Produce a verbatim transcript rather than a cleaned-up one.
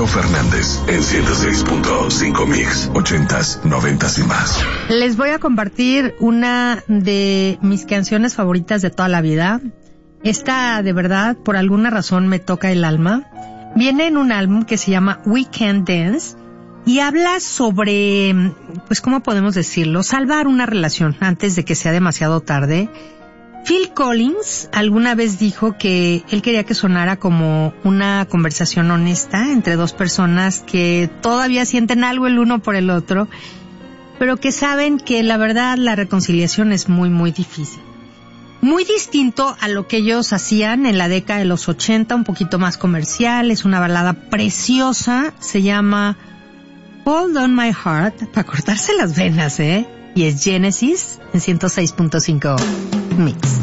Teo Fernández en ciento seis punto cinco Mix, ochentas, noventas y más. Les voy a compartir una de mis canciones favoritas de toda la vida. Esta, de verdad, por alguna razón me toca el alma. Viene en un álbum que se llama We Can Dance y habla sobre, pues, ¿cómo podemos decirlo? Salvar una relación antes de que sea demasiado tarde. Phil Collins alguna vez dijo que él quería que sonara como una conversación honesta entre dos personas que todavía sienten algo el uno por el otro, pero que saben que la verdad la reconciliación es muy, muy difícil. Muy distinto a lo que ellos hacían en la década de los ochenta, un poquito más comercial, es una balada preciosa, se llama Hold on My Heart, para cortarse las venas, ¿eh? Y es Genesis en ciento seis punto cinco Mix.